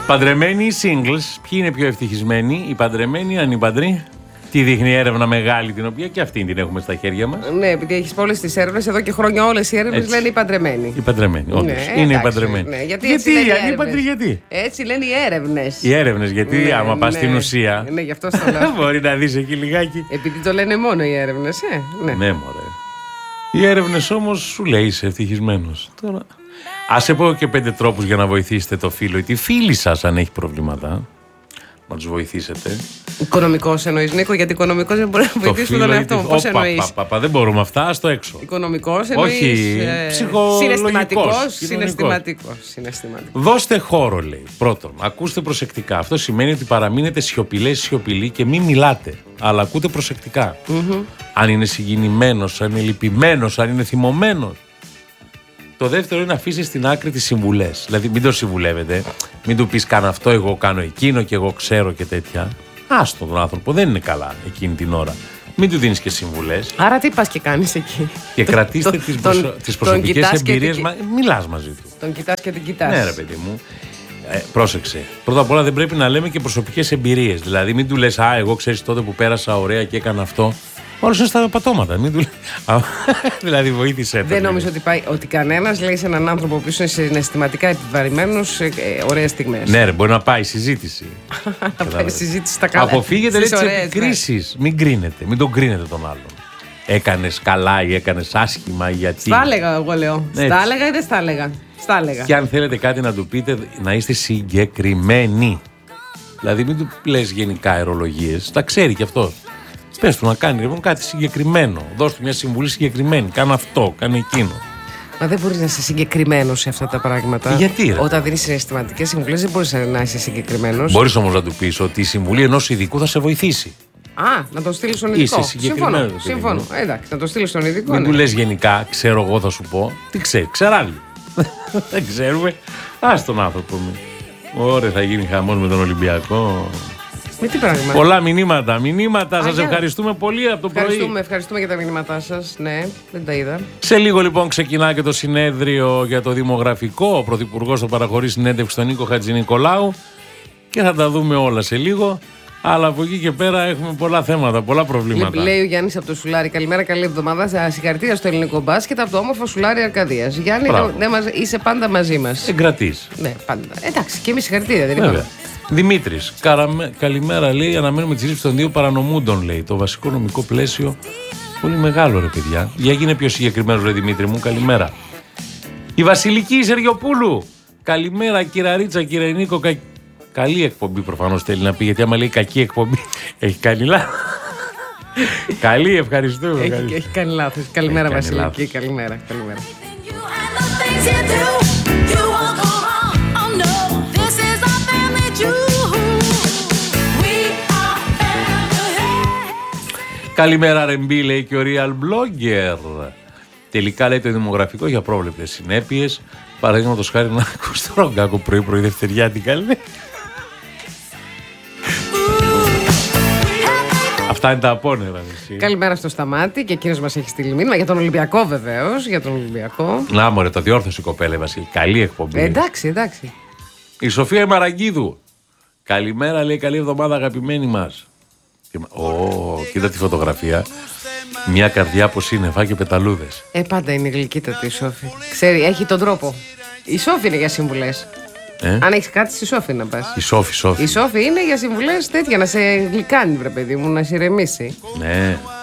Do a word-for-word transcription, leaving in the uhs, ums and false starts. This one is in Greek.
Παντρεμένοι ή singles, ποιοι είναι πιο ευτυχισμένοι, οι παντρεμένοι ή ανήπαντροι? Τι δείχνει η έρευνα μεγάλη, την οποία και αυτή την έχουμε στα χέρια μας. Ναι, επειδή έχεις όλες τις έρευνες, εδώ και χρόνια όλες οι έρευνες λένε οι παντρεμένοι. Οι παντρεμένοι, όντως. Ναι, είναι εντάξει, οι παντρεμένοι. Ναι, γιατί γιατί οι ανήπαντροι, γιατί. Έτσι λένε οι έρευνες. Οι έρευνες, γιατί ναι, άμα πας ναι, στην ουσία. Ναι, γι' αυτό στο λέω. Μπορεί να δεις εκεί λιγάκι. Επειδή το λένε μόνο οι έρευνες, ε. Ναι, ναι μωρέ. Οι έρευνες όμως σου λέει είσαι ευτυχισμένος. Τώρα. Ας σε πω και πέντε τρόπους για να βοηθήσετε το φίλο ή τη φίλη σας αν έχει προβλήματα. Να τους βοηθήσετε. Οικονομικός εννοείς, Νίκο, γιατί οικονομικός δεν μπορεί να βοηθήσει τον εαυτό μου. Πώς εννοείς? Παπα, δεν μπορούμε αυτά, στο έξω. Οικονομικός εννοείς. Όχι, ε, ψυχολογικός. Συναισθηματικός. Συναισθηματικός. Συναισθηματικός. Δώστε χώρο, λέει. Πρώτον, ακούστε προσεκτικά. Αυτό σημαίνει ότι παραμείνετε σιωπηλές, σιωπηλοί και μην μιλάτε. Αλλά ακούτε προσεκτικά. Mm-hmm. Αν είναι συγκινημένος, αν είναι λυπημένος, αν είναι θυμωμένος. Το δεύτερο είναι να αφήσει στην άκρη τις συμβουλές. Δηλαδή, μην το συμβουλεύετε. Μην του πεις κάνω αυτό, εγώ κάνω εκείνο και εγώ ξέρω και τέτοια. Άστο τον άνθρωπο, δεν είναι καλά εκείνη την ώρα. Μην του δίνεις και συμβουλές. Άρα τι πας και κάνεις εκεί? Και κρατήστε τις, προσω... τις προσωπικές εμπειρίες. Μα... Μιλάς μαζί του. Τον κοιτάς και την κοιτάς. Ναι, ρε παιδί μου. Ε, πρόσεξε. Πρώτα απ' όλα δεν πρέπει να λέμε και προσωπικές εμπειρίες. Δηλαδή, μην του λες, α, εγώ ξέρεις τότε που πέρασα ωραία και έκανα αυτό. Όλος είναι στα πατώματα. Μην του λέει. Δηλαδή, βοήθησε. Δεν νομίζω ότι, πάει, ότι κανένας λέει σε έναν άνθρωπο που είναι συναισθηματικά επιβαρημένος ε, ε, ωραίες στιγμές. Ναι, ρε, μπορεί να πάει συζήτηση. Να πάει συζήτηση στα καλά. Αποφύγετε τις επικρίσεις. Μην κρίνετε. Μην τον κρίνετε τον άλλον. Έκανες καλά ή έκανες άσχημα, γιατί. Στα έλεγα, εγώ λέω. Έτσι. Στα έλεγα ή δεν στα έλεγα. Στα έλεγα. Και αν θέλετε κάτι να του πείτε, να είστε συγκεκριμένοι. Δηλαδή, μην του λες γενικά αερολογίες. Τα ξέρει κι αυτός. Πες του να κάνει λοιπόν κάτι συγκεκριμένο. Δώσ' του μια συμβουλή συγκεκριμένη. Κάνε αυτό, κάνε εκείνο. Μα δεν μπορείς να είσαι συγκεκριμένος σε αυτά τα πράγματα. Γιατί, ρε? Όταν δίνεις συναισθηματικές συμβουλές, δεν μπορείς να είσαι συγκεκριμένος. Μπορείς όμως να του πεις ότι η συμβουλή ενός ειδικού θα σε βοηθήσει. Α, να τον στείλεις στον ειδικό. Είσαι συγκεκριμένος. Συμφωνώ. Συμφωνώ. Εντάξει, να τον στείλεις στον ειδικό. Μην ναι. του λες γενικά, ξέρω εγώ θα σου πω. Τι ξέρει, ξεράλλει. Δεν ξέρουμε. Ας τον άνθρωπο μου. Ωραία, θα γίνει χαμός με τον Ολυμπιακό. Με τι πράγμα? Πολλά μηνύματα. Μηνύματα. Σας για... ευχαριστούμε πολύ από το ευχαριστούμε, πρωί. Ευχαριστούμε για τα μηνύματά σας. Ναι, δεν τα είδα. Σε λίγο λοιπόν ξεκινά και το συνέδριο για το δημογραφικό. Ο Πρωθυπουργός θα παραχωρήσει συνέντευξη στον Νίκο Χατζηνικολάου και θα τα δούμε όλα σε λίγο. Αλλά από εκεί και πέρα έχουμε πολλά θέματα, πολλά προβλήματα. Λέει ο Γιάννης από το Σουλάρι. Καλημέρα, καλή εβδομάδα. Συγχαρητήρια στο ελληνικό μπάσκετ από το όμορφο Σουλάρι Αρκαδίας. Γιάννη, ναι, είσαι πάντα μαζί μας. Εγκρατής. Ναι, πάντα. Εντάξει, και εμείς συγχαρητήρια, δεν είπαμε. Δημήτρης, καραμε... καλημέρα, λέει. Αναμένουμε τη σύλληψη των δύο παρανομούντων, λέει. Το βασικό νομικό πλαίσιο πολύ μεγάλο, ρε παιδιά. Για γίνε πιο συγκεκριμένο, ρε Δημήτρη μου, καλημέρα. Η Βασιλική Σεργιοπούλου. Καλημέρα, κύριε Ρίτσα, κύριε Νίκο. Κα... Καλή εκπομπή προφανώς θέλει να πει, γιατί άμα λέει κακή εκπομπή, έχει κάνει λάθος. Καλή, ευχαριστούμε. Έχει, έχει κάνει λάθος. Καλημέρα, έχει Βασιλική. Λάθος. Καλημέρα, καλημέρα. Καλημέρα Ρεμπή, λέει και ο Real Blogger. Τελικά λέει το δημογραφικό για πρόβλεπτες συνέπειες. Παραδείγματος χάρη να ακούς το Ρογκάκο πρωί-πρωί Δευτεριάτικα, λέει. Αυτά είναι τα απόνερα. Εσύ. Καλημέρα στο Σταμάτη και εκείνος μας έχει στείλει μήνυμα για τον Ολυμπιακό βεβαίως. Για τον Ολυμπιακό. Να μωρέ, το διόρθωσε η κοπέλα, Βασίλη. Καλή εκπομπή. Ε, εντάξει, εντάξει. Η Σοφία Μαραγκίδου. Καλημέρα, λέει, καλή εβδομάδα, αγαπημένοι μας. Ω, oh, κοίτα τη φωτογραφία. Μια καρδιά από σύννεφα και πεταλούδες. Ε, πάντα είναι γλυκύτατη η Σόφη. Ξέρει, έχει τον τρόπο. Η Σόφη είναι για συμβουλές. Ε? Αν έχεις κάτι, στη Σόφη να πας. Η Σόφη, Σόφη. Η Σόφη είναι για συμβουλές τέτοια, να σε γλυκάνει, βρε παιδί μου, να σε ηρεμήσει. Ναι.